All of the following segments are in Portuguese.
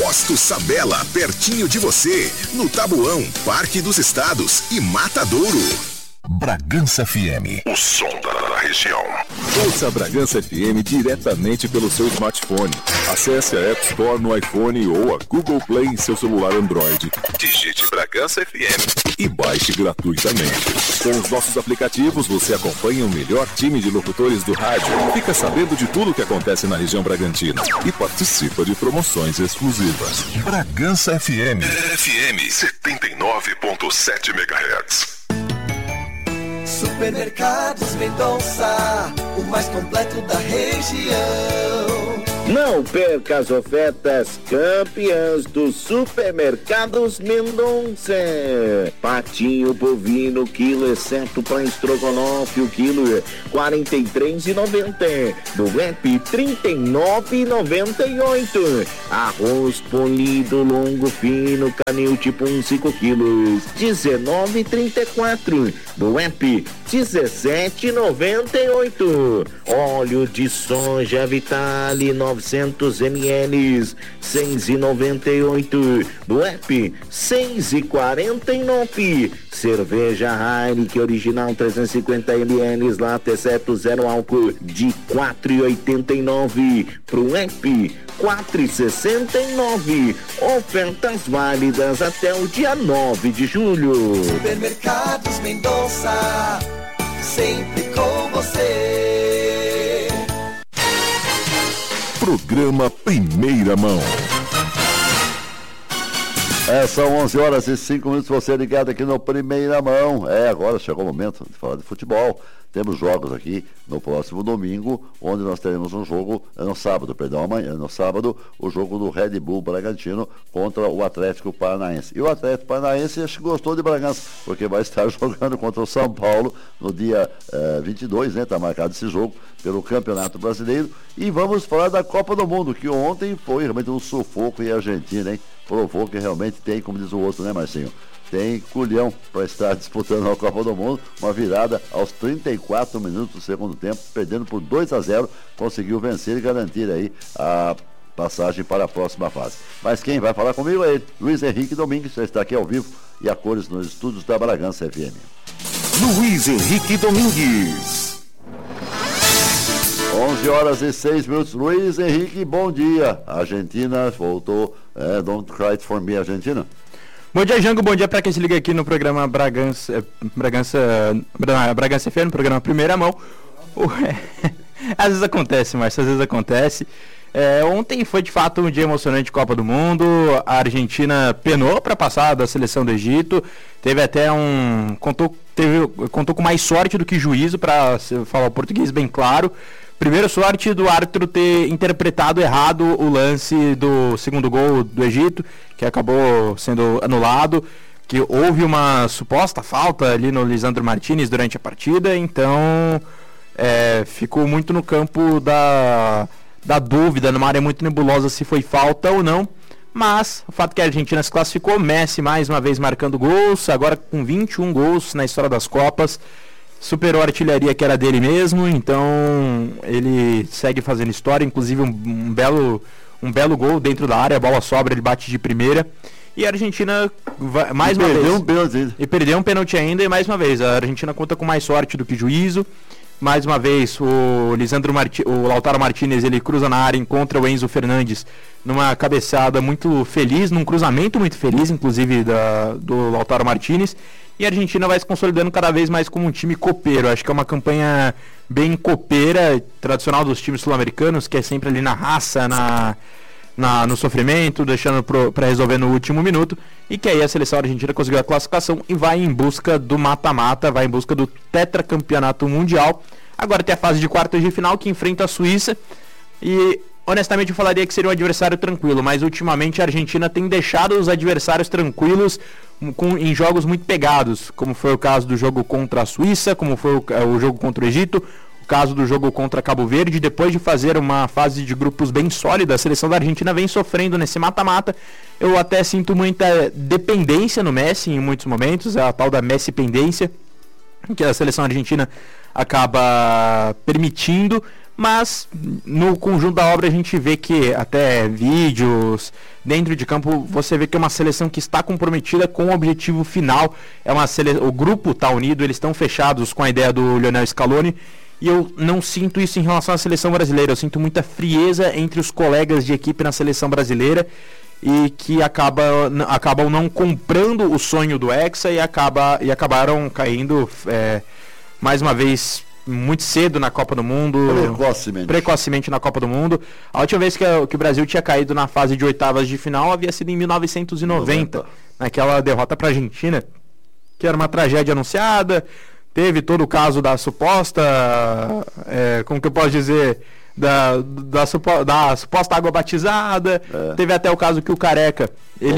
Posto Sabela, pertinho de você, no Tabuão, Parque dos Estados e Matadouro. Bragança FM, o som da região. Ouça a Bragança FM diretamente pelo seu smartphone. Acesse a App Store no iPhone ou a Google Play em seu celular Android. Digite Bragança FM e baixe gratuitamente. Com os nossos aplicativos, você acompanha o melhor time de locutores do rádio, fica sabendo de tudo o que acontece na região Bragantina e participa de promoções exclusivas. Bragança FM, FM 79.7 MHz. Supermercados Mendonça, o mais completo da região. Não perca as ofertas campeãs dos Supermercados Mendonça. Patinho bovino, quilo, exceto para estrogonofe, o quilo R$43,90. Do app R$39,98. Arroz polido, longo, fino, canil tipo 5 quilos, R$19,34. Do app R$17,98. Óleo de soja Vitale 900 ml, R$6,98. Do app, R$6,49. Cerveja Heineken original 350 ml, lata exceto zero álcool, de R$4,89. Pro app, R$4,69. Ofertas válidas até o dia 9 de julho. Supermercados Mendonça, sempre com você. Programa Primeira Mão. São 11h05, você ligado aqui no Primeira Mão. Agora chegou o momento de falar de futebol. Temos jogos aqui no próximo domingo, onde nós teremos um jogo no sábado, amanhã, no sábado, o jogo do Red Bull Bragantino contra o Atlético Paranaense. E o Atlético Paranaense acho que gostou de Bragança, porque vai estar jogando contra o São Paulo no dia 22, né? Está marcado esse jogo pelo Campeonato Brasileiro. E vamos falar da Copa do Mundo, que ontem foi realmente um sufoco em Argentina, hein? Provou que realmente tem, como diz o outro, né, Marcinho? Tem culhão para estar disputando a Copa do Mundo. Uma virada aos 34 minutos do segundo tempo, perdendo por 2-0, conseguiu vencer e garantir aí a passagem para a próxima fase. Mas quem vai falar comigo é ele, Luiz Henrique Domingues, já está aqui ao vivo e a cores nos estúdios da Bragança FM. Luiz Henrique Domingues. 11h06. Luiz Henrique, bom dia. A Argentina voltou. Don't cry for me, Argentina. Bom dia, Jango. Bom dia para quem se liga aqui no programa Bragança FM, no programa Primeira Mão. Às vezes acontece, Márcio, às vezes acontece. Ontem foi de fato um dia emocionante de Copa do Mundo. A Argentina penou para passar da seleção do Egito. Teve até contou com mais sorte do que juízo, para falar o português bem claro. Primeiro, sorte do árbitro ter interpretado errado o lance do segundo gol do Egito, que acabou sendo anulado, que houve uma suposta falta ali no Lisandro Martinez durante a partida, então ficou muito no campo da dúvida, numa área muito nebulosa se foi falta ou não. Mas o fato é que a Argentina se classificou, Messi mais uma vez marcando gols, agora com 21 gols na história das Copas. Superou a artilharia que era dele mesmo, então ele segue fazendo história, inclusive um belo gol dentro da área, a bola sobra, ele bate de primeira. E a Argentina mais uma vez perdeu um pênalti ainda, e mais uma vez a Argentina conta com mais sorte do que juízo. Mais uma vez o Lautaro Martinez, ele cruza na área, encontra o Enzo Fernandes numa cabeçada muito feliz, num cruzamento muito feliz, inclusive do Lautaro Martinez. E a Argentina vai se consolidando cada vez mais como um time copeiro. Acho que é uma campanha bem copeira, tradicional dos times sul-americanos, que é sempre ali na raça, no sofrimento, deixando para resolver no último minuto. E que aí a seleção argentina conseguiu a classificação e vai em busca do mata-mata, vai em busca do tetracampeonato mundial. Agora tem a fase de quartas de final, que enfrenta a Suíça. E honestamente eu falaria que seria um adversário tranquilo, mas ultimamente a Argentina tem deixado os adversários tranquilos em jogos muito pegados, como foi o caso do jogo contra a Suíça, como foi o jogo contra o Egito, o caso do jogo contra Cabo Verde. Depois de fazer uma fase de grupos bem sólida, a seleção da Argentina vem sofrendo nesse mata-mata. Eu até sinto muita dependência no Messi em muitos momentos, a tal da Messi-pendência, que a seleção argentina acaba permitindo. mas no conjunto da obra a gente vê que até vídeos dentro de campo, você vê que é uma seleção que está comprometida com o objetivo final. O grupo está unido, eles estão fechados com a ideia do Lionel Scaloni, e eu não sinto isso em relação à seleção brasileira. Eu sinto muita frieza entre os colegas de equipe na seleção brasileira, e que acabam não comprando o sonho do Hexa, e acabaram caindo mais uma vez muito cedo na Copa do Mundo, precocemente na Copa do Mundo. A última vez que o Brasil tinha caído na fase de oitavas de final havia sido em 1990, naquela derrota para a Argentina, que era uma tragédia anunciada. Teve todo o caso da suposta, como que eu posso dizer, da suposta água batizada. Teve até o caso que o Careca,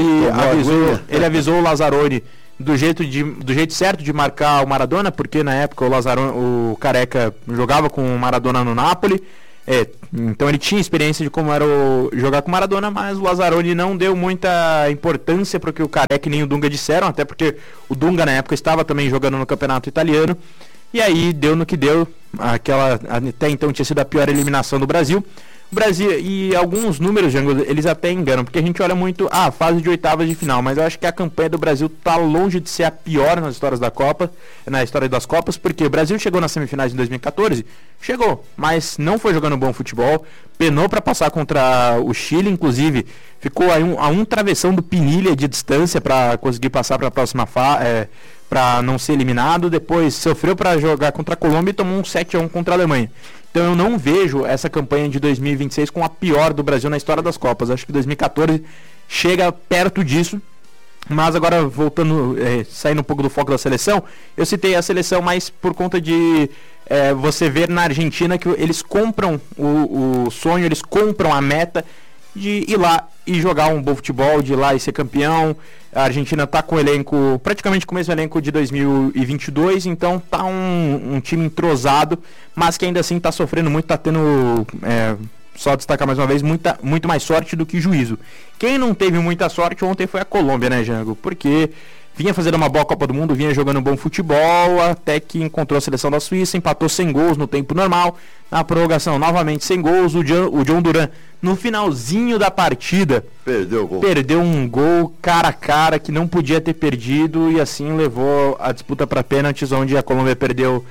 ele avisou o Lazzaroni do jeito certo de marcar o Maradona, porque na época o Careca jogava com o Maradona no Napoli, então ele tinha experiência de como era jogar com o Maradona, mas o Lazzaroni não deu muita importância para o que o Careca e nem o Dunga disseram, até porque o Dunga na época estava também jogando no campeonato italiano, e aí deu no que deu. Até então tinha sido a pior eliminação do Brasil. O Brasil, e alguns números, Django, eles até enganam, porque a gente olha muito a fase de oitavas de final, mas eu acho que a campanha do Brasil está longe de ser a pior na história das Copas, porque o Brasil chegou nas semifinais em 2014, mas não foi jogando bom futebol, penou para passar contra o Chile, inclusive ficou a um travessão do Pinilha de distância para conseguir passar para a próxima fase, para não ser eliminado. Depois sofreu para jogar contra a Colômbia e tomou um 7-1 contra a Alemanha. Então eu não vejo essa campanha de 2026 como a pior do Brasil na história das Copas. Acho que 2014 chega perto disso. Mas agora voltando, saindo um pouco do foco da seleção, eu citei a seleção mais por conta de você ver na Argentina que eles compram o sonho, eles compram a meta de ir lá e jogar um bom futebol, de ir lá e ser campeão. A Argentina está com o elenco, praticamente com o mesmo elenco de 2022, então tá um time entrosado, mas que ainda assim está sofrendo muito, está tendo, só destacar mais uma vez, muito mais sorte do que juízo. Quem não teve muita sorte ontem foi a Colômbia, né, Django? Porque vinha fazendo uma boa Copa do Mundo, vinha jogando um bom futebol, até que encontrou a seleção da Suíça, empatou sem gols no tempo normal. Na prorrogação, novamente sem gols, o John Duran, no finalzinho da partida, perdeu um gol cara a cara que não podia ter perdido, e assim levou a disputa para pênaltis, onde a Colômbia perdeu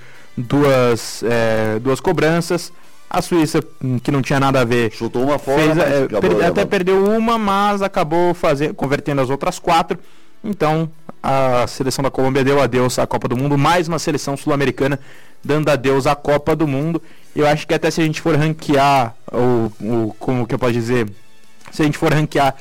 duas cobranças. A Suíça, que não tinha nada a ver, chutou uma fora, até perdeu uma, mas acabou convertendo as outras 4. Então a seleção da Colômbia deu adeus à Copa do Mundo, mais uma seleção sul-americana dando adeus à Copa do Mundo. Eu acho que até se a gente for ranquear, como que eu posso dizer, se a gente for ranquear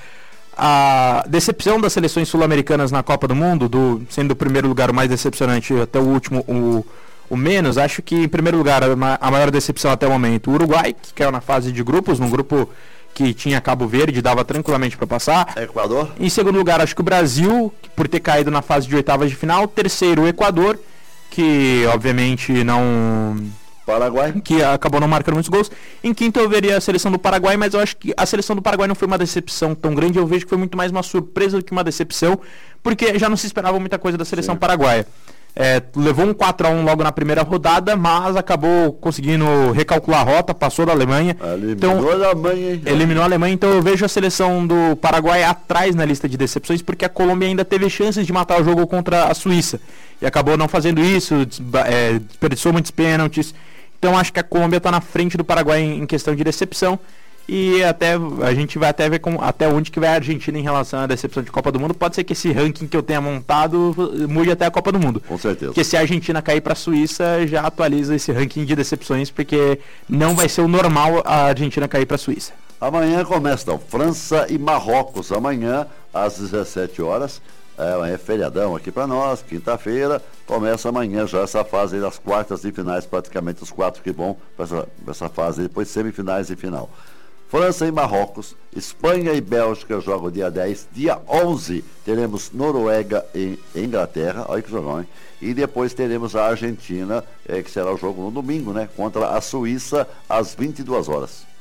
a decepção das seleções sul-americanas na Copa do Mundo, sendo o primeiro lugar o mais decepcionante até o último o menos, acho que em primeiro lugar a maior decepção até o momento, o Uruguai, que caiu na fase de grupos, num grupo que tinha Cabo Verde, dava tranquilamente para passar. Equador. Em segundo lugar, acho que o Brasil, por ter caído na fase de oitavas de final. Terceiro, o Equador, que obviamente não... Paraguai. Que acabou não marcando muitos gols. Em quinto, eu veria a seleção do Paraguai, mas eu acho que a seleção do Paraguai não foi uma decepção tão grande. Eu vejo que foi muito mais uma surpresa do que uma decepção, porque já não se esperava muita coisa da seleção paraguaia. Levou um 4-1 logo na primeira rodada, mas acabou conseguindo recalcular a rota, passou da Alemanha. Eliminou a Alemanha, então eu vejo a seleção do Paraguai atrás na lista de decepções, porque a Colômbia ainda teve chances de matar o jogo contra a Suíça e acabou não fazendo isso, desperdiçou muitos pênaltis. Então acho que a Colômbia está na frente do Paraguai em questão de decepção. E até a gente vai até ver até onde que vai a Argentina em relação à decepção de Copa do Mundo. Pode ser que esse ranking que eu tenha montado mude até a Copa do Mundo. Com certeza. Porque se a Argentina cair para a Suíça, já atualiza esse ranking de decepções, porque não vai ser o normal a Argentina cair para a Suíça. Amanhã começa, então, França e Marrocos. Amanhã, às 17 horas. É feriadão aqui para nós, quinta-feira. Começa amanhã já essa fase das quartas e finais, praticamente os 4 que vão para essa fase, depois semifinais e final. França e Marrocos, Espanha e Bélgica jogam dia 10, dia 11 teremos Noruega e Inglaterra, olha que jogão, hein? E depois teremos a Argentina, que será o jogo no domingo, né? Contra a Suíça às 22 horas.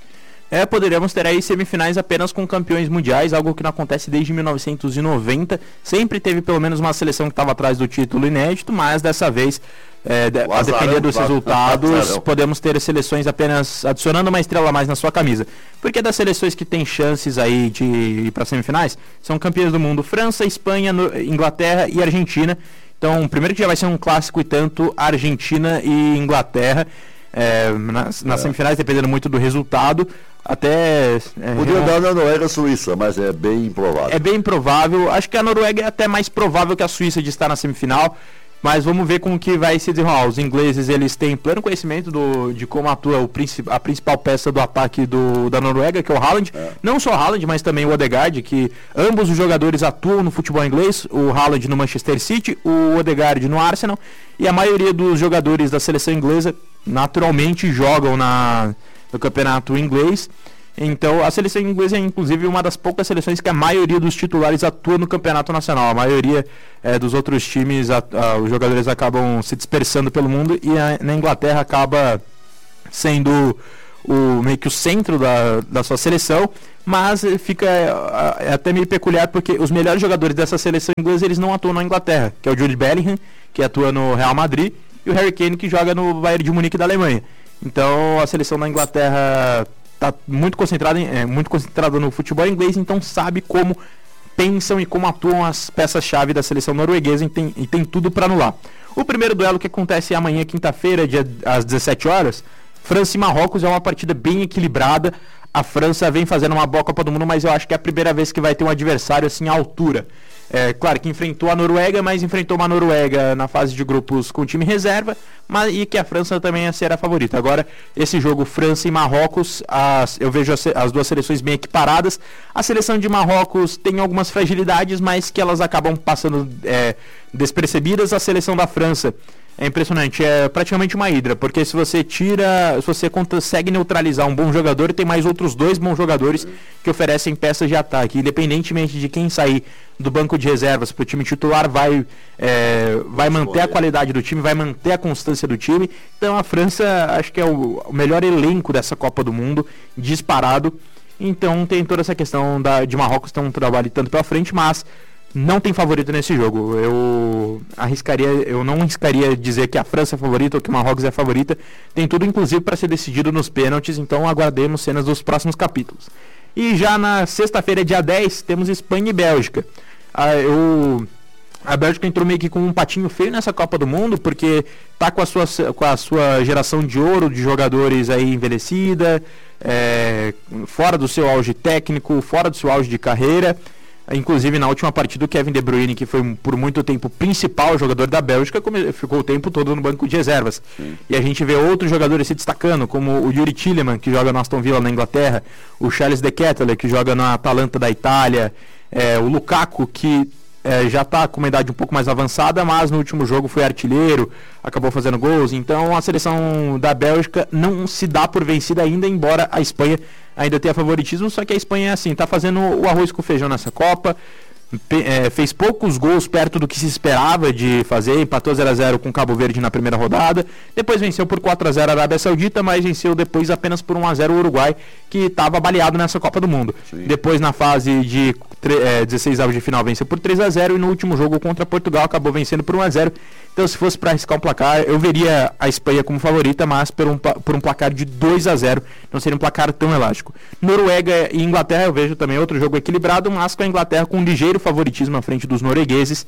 Poderíamos ter aí semifinais apenas com campeões mundiais, algo que não acontece desde 1990. Sempre teve pelo menos uma seleção que estava atrás do título inédito, mas dessa vez, a depender dos resultados, podemos ter seleções apenas adicionando uma estrela a mais na sua camisa. Porque das seleções que têm chances aí de ir para semifinais, são campeões do mundo: França, Espanha, Inglaterra e Argentina. Então, primeiro que já vai ser um clássico e tanto, Argentina e Inglaterra. Nas semifinais, dependendo muito do resultado, até podia dar na Noruega e Suíça, mas é bem improvável. É bem improvável. Acho que a Noruega é até mais provável que a Suíça de estar na semifinal, mas vamos ver como que vai se desenrolar. Os ingleses, eles têm pleno conhecimento de como atua a principal peça do ataque da Noruega, que é o Haaland. Não só o Haaland, mas também o Odegaard, que ambos os jogadores atuam no futebol inglês. O Haaland no Manchester City, o Odegaard no Arsenal, e a maioria dos jogadores da seleção inglesa naturalmente jogam no campeonato inglês. Então a seleção inglesa é inclusive uma das poucas seleções que a maioria dos titulares atua no campeonato nacional. A maioria dos outros times, os jogadores acabam se dispersando pelo mundo, e na Inglaterra acaba sendo meio que o centro da sua seleção. Mas fica até meio peculiar, porque os melhores jogadores dessa seleção inglesa, eles não atuam na Inglaterra, que é o Jude Bellingham, que atua no Real Madrid, e o Harry Kane, que joga no Bayern de Munique da Alemanha. Então a seleção da Inglaterra está muito concentrada no futebol inglês, então sabe como pensam e como atuam as peças-chave da seleção norueguesa, e tem tudo para anular. O primeiro duelo, que acontece amanhã, quinta-feira, às 17 horas, França e Marrocos, é uma partida bem equilibrada. A França vem fazendo uma boa Copa do Mundo, mas eu acho que é a primeira vez que vai ter um adversário assim à altura. Claro que enfrentou a Noruega, mas enfrentou uma Noruega na fase de grupos com time reserva, e que a França também será a favorita. Agora, esse jogo França e Marrocos, eu vejo as duas seleções bem equiparadas. A seleção de Marrocos tem algumas fragilidades, mas que elas acabam passando despercebidas. A seleção da França é impressionante, é praticamente uma hidra, porque se você consegue neutralizar um bom jogador, tem mais outros dois bons jogadores que oferecem peças de ataque. Independentemente de quem sair do banco de reservas para o time titular, vai manter a qualidade do time, vai manter a constância do time. Então a França, acho que é o melhor elenco dessa Copa do Mundo, disparado. Então tem toda essa questão de Marrocos ter um trabalho tanto pela frente, mas não tem favorito nesse jogo. Eu não arriscaria dizer que a França é favorita ou que o Marrocos é favorita. Tem tudo, inclusive, para ser decidido nos pênaltis, então aguardemos cenas dos próximos capítulos. E já na sexta-feira, dia 10, temos Espanha e Bélgica. A Bélgica entrou meio que com um patinho feio nessa Copa do Mundo, porque tá com a sua geração de ouro de jogadores aí envelhecida, fora do seu auge técnico, fora do seu auge de carreira. Inclusive, na última partida, o Kevin De Bruyne, que foi por muito tempo o principal jogador da Bélgica, ficou o tempo todo no banco de reservas. Sim. E a gente vê outros jogadores se destacando, como o Yuri Tielemans, que joga no Aston Villa na Inglaterra, o Charles De Ketelaere, que joga na Atalanta da Itália, o Lukaku, que já está com uma idade um pouco mais avançada, mas no último jogo foi artilheiro, acabou fazendo gols. Então a seleção da Bélgica não se dá por vencida ainda, embora a Espanha ainda tenha favoritismo. Só que a Espanha está fazendo o arroz com feijão nessa Copa, fez poucos gols perto do que se esperava de fazer, empatou 0-0 com Cabo Verde na primeira rodada, depois venceu por 4-0 a Arábia Saudita, mas venceu depois apenas por 1-0 o Uruguai, que estava baleado nessa Copa do Mundo. Sim. Depois, na fase de 16 avos de final, venceu por 3-0, e no último jogo contra Portugal acabou vencendo por 1-0. Então, se fosse para arriscar um placar, eu veria a Espanha como favorita, mas por um placar de 2-0, não seria um placar tão elástico. Noruega e Inglaterra, eu vejo também outro jogo equilibrado, mas com a Inglaterra com um ligeiro favoritismo à frente dos noruegueses.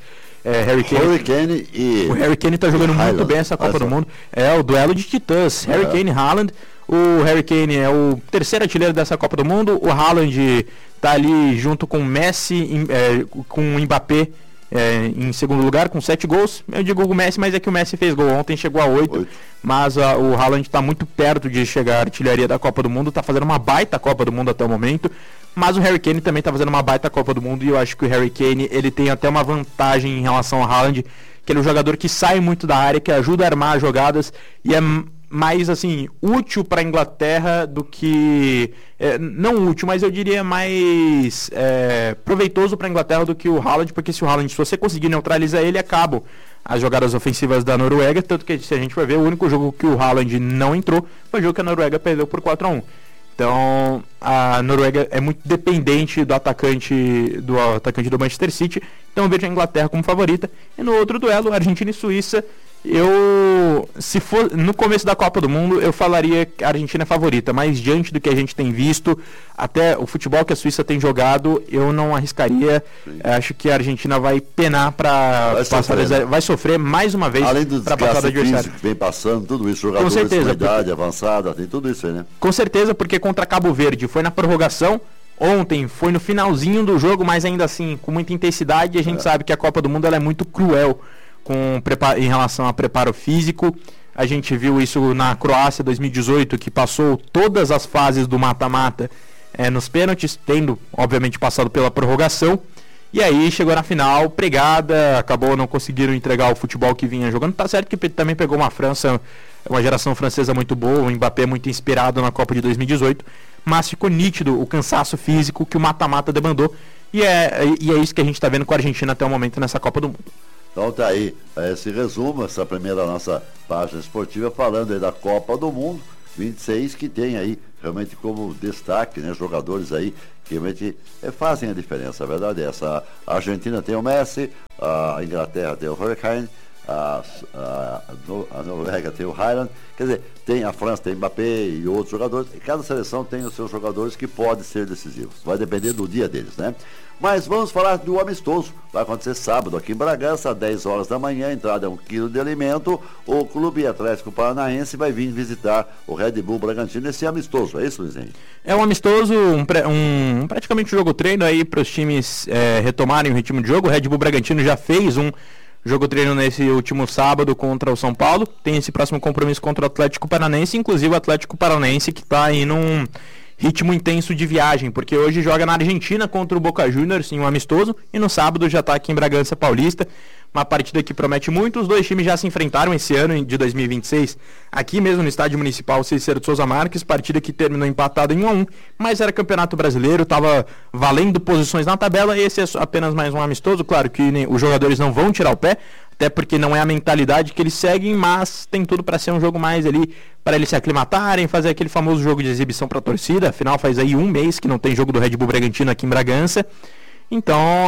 O Harry Kane está jogando muito bem essa Copa do Mundo. É o duelo de titãs, Harry Kane e Haaland. O Harry Kane é o terceiro artilheiro dessa Copa do Mundo. O Haaland está ali junto com o Messi, com o Mbappé em segundo lugar, com 7 gols. Eu digo o Messi, mas é que o Messi fez gol ontem, chegou a 8. Mas o Haaland está muito perto de chegar à artilharia da Copa do Mundo, está fazendo uma baita Copa do Mundo até o momento. Mas o Harry Kane também está fazendo uma baita Copa do Mundo, e eu acho que o Harry Kane ele tem até uma vantagem em relação ao Haaland, que ele é um jogador que sai muito da área, que ajuda a armar jogadas, e é mais assim útil para a Inglaterra do que não útil, mas eu diria mais proveitoso para a Inglaterra do que o Haaland, porque se você conseguir neutralizar ele, acabam as jogadas ofensivas da Noruega. Tanto que, se a gente for ver, o único jogo que o Haaland não entrou foi o jogo que a Noruega perdeu por 4-1. Então a Noruega é muito dependente do atacante do Manchester City. Então eu vejo a Inglaterra como favorita. E no outro duelo, Argentina e Suíça, se for no começo da Copa do Mundo, eu falaria que a Argentina é favorita, mas diante do que a gente tem visto, até o futebol que a Suíça tem jogado, eu não arriscaria. Acho que a Argentina vai penar para passar, vai sofrer mais uma vez para passar do adversário. Que vem passando, tudo isso, jogadores com idade avançada, tem tudo isso aí, né? Com certeza, porque contra Cabo Verde foi na prorrogação. Ontem foi no finalzinho do jogo, mas ainda assim com muita intensidade. A gente sabe que a Copa do Mundo ela é muito cruel em relação a preparo físico. A gente viu isso na Croácia 2018, que passou todas as fases do mata-mata nos pênaltis, tendo obviamente passado pela prorrogação, e aí chegou na final pregada, acabou não conseguindo entregar o futebol que vinha jogando. Tá certo que também pegou uma geração francesa muito boa, o Mbappé muito inspirado na Copa de 2018, mas ficou nítido o cansaço físico que o mata-mata demandou, e é isso que a gente está vendo com a Argentina até o momento nessa Copa do Mundo. Então tá aí esse resumo, essa primeira nossa página esportiva, falando aí da Copa do Mundo 26, que tem aí realmente como destaque, né, jogadores aí que realmente fazem a diferença. A verdade é essa: a Argentina tem o Messi, a Inglaterra tem o Harry Kane, a Noruega tem o Haaland, quer dizer, tem a França, tem Mbappé e outros jogadores, e cada seleção tem os seus jogadores que podem ser decisivos, vai depender do dia deles, né? Mas vamos falar do amistoso. Vai acontecer sábado aqui em Bragança, às 10 horas da manhã. A entrada é 1 quilo de alimento. O Clube Atlético Paranaense vai vir visitar o Red Bull Bragantino. Esse é amistoso, é isso, Luizinho? É um amistoso, praticamente um jogo-treino aí para os times retomarem o ritmo de jogo. O Red Bull Bragantino já fez um jogo-treino nesse último sábado contra o São Paulo. Tem esse próximo compromisso contra o Atlético Paranaense. Inclusive o Atlético Paranaense que está aí num ritmo intenso de viagem, porque hoje joga na Argentina contra o Boca Juniors em um amistoso, e no sábado já está aqui em Bragança Paulista, uma partida que promete muito. Os dois times já se enfrentaram esse ano de 2026, aqui mesmo no Estádio Municipal Cícero de Souza Marques, partida que terminou empatada em 1-1, mas era Campeonato Brasileiro, estava valendo posições na tabela. Esse é apenas mais um amistoso, claro que os jogadores não vão tirar o pé, até porque não é a mentalidade que eles seguem, mas tem tudo para ser um jogo mais ali, para eles se aclimatarem, fazer aquele famoso jogo de exibição para a torcida. Afinal faz aí um mês que não tem jogo do Red Bull Bragantino aqui em Bragança. Então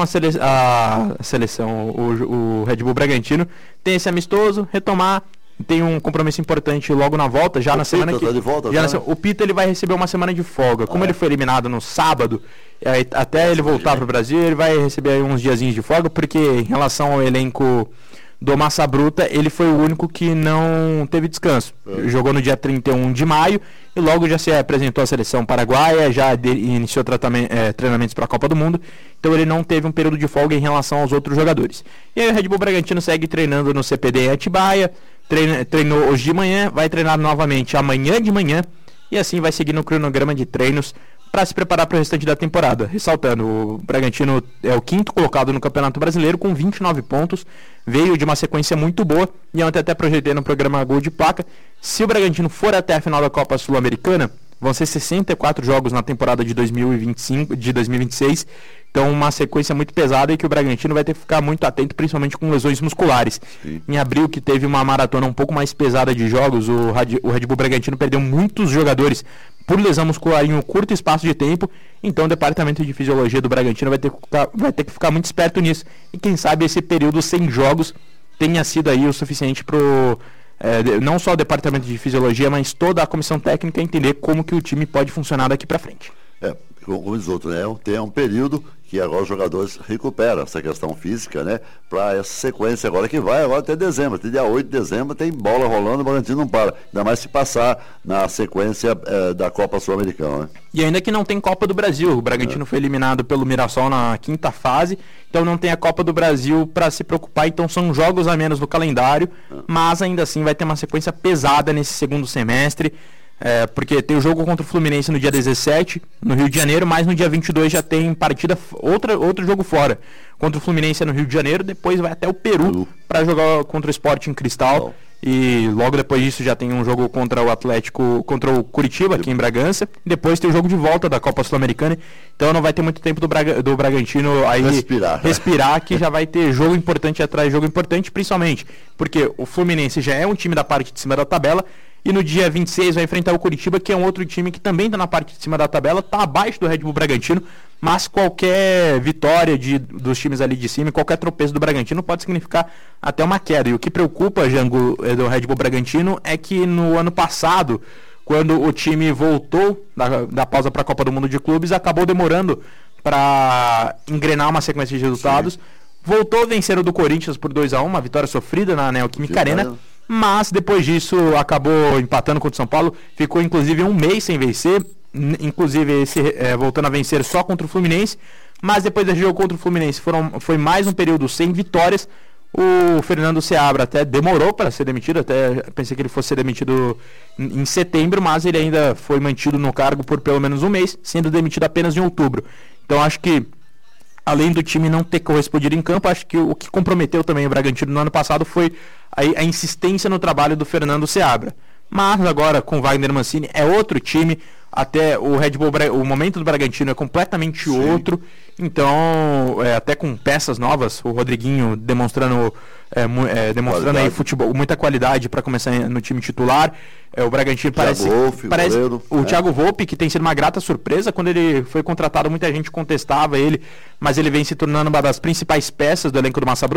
a seleção, o Red Bull Bragantino tem esse amistoso, retomar, tem um compromisso importante logo na volta, já na semana que... O Pita ele vai receber uma semana de folga, como ele foi eliminado no sábado, até ele voltar para o Brasil, ele vai receber aí uns diazinhos de folga, porque em relação ao elenco do Massa Bruta, ele foi o único que não teve descanso. Jogou no dia 31 de maio e logo já se apresentou à seleção paraguaia, já iniciou treinamentos para a Copa do Mundo, então ele não teve um período de folga em relação aos outros jogadores. E aí o Red Bull Bragantino segue treinando no CPD em Atibaia, treinou hoje de manhã, vai treinar novamente amanhã de manhã, e assim vai seguir no cronograma de treinos para se preparar para o restante da temporada. Ressaltando, o Bragantino é o 5º colocado no Campeonato Brasileiro com 29 pontos, veio de uma sequência muito boa, e ontem até projetei no programa Gol de Placa. Se o Bragantino for até a final da Copa Sul-Americana, vão ser 64 jogos na temporada de 2026, então uma sequência muito pesada e que o Bragantino vai ter que ficar muito atento, principalmente com lesões musculares. Sim. Em abril, que teve uma maratona um pouco mais pesada de jogos, o Red Bull Bragantino perdeu muitos jogadores por lesão muscular em um curto espaço de tempo, então o departamento de fisiologia do Bragantino vai ter que ficar muito esperto nisso, e quem sabe esse período sem jogos tenha sido aí o suficiente para não só o departamento de fisiologia, mas toda a comissão técnica entender como que o time pode funcionar daqui para frente. Como diz outro, né? Tem um período que agora os jogadores recuperam essa questão física, né? Para essa sequência agora que vai agora até dezembro. Até dia 8 de dezembro tem bola rolando, o Bragantino não para. Ainda mais se passar na sequência da Copa Sul-Americana, né? E ainda que não tem Copa do Brasil. O Bragantino foi eliminado pelo Mirassol na 5ª fase, então não tem a Copa do Brasil para se preocupar. Então são jogos a menos no calendário, mas ainda assim vai ter uma sequência pesada nesse segundo semestre. Porque tem o jogo contra o Fluminense no dia 17, no Rio de Janeiro, mas no dia 22 já tem partida, outro jogo fora. Contra o Fluminense no Rio de Janeiro, depois vai até o Peru para jogar contra o Sporting Cristal. E logo depois disso já tem um jogo contra o Atlético, contra o Curitiba aqui em Bragança. Depois tem o jogo de volta da Copa Sul-Americana. Então não vai ter muito tempo do Bragantino aí respirar, que já vai ter jogo importante atrás de jogo importante, principalmente porque o Fluminense já é um time da parte de cima da tabela. E no dia 26 vai enfrentar o Curitiba, que é um outro time que também está na parte de cima da tabela, está abaixo do Red Bull Bragantino, mas qualquer vitória dos times ali de cima, qualquer tropeço do Bragantino pode significar até uma queda. E o que preocupa, Jango, do Red Bull Bragantino é que no ano passado, quando o time voltou da pausa para a Copa do Mundo de Clubes, acabou demorando para engrenar uma sequência de resultados. Sim. Voltou a vencer o do Corinthians por 2-1, uma vitória sofrida na Neoquímica Arena, mas depois disso acabou empatando contra o São Paulo, ficou inclusive um mês sem vencer, inclusive voltando a vencer só contra o Fluminense, mas depois desse jogo contra o Fluminense foi mais um período sem vitórias. O Fernando Seabra até demorou para ser demitido, até pensei que ele fosse ser demitido em setembro, mas ele ainda foi mantido no cargo por pelo menos um mês, sendo demitido apenas em outubro. Então acho que, além do time não ter correspondido em campo, acho que o que comprometeu também o Bragantino no ano passado foi a insistência no trabalho do Fernando Seabra. Mas agora com o Wagner Mancini é outro time, até o Red Bull, o momento do Bragantino é completamente outro, então até com peças novas, o Rodriguinho demonstrando aí futebol, muita qualidade para começar no time titular. O Bragantino parece o Thiago Volpe, que tem sido uma grata surpresa. Quando ele foi contratado, muita gente contestava ele, mas ele vem se tornando uma das principais peças do elenco do Massa Bruta.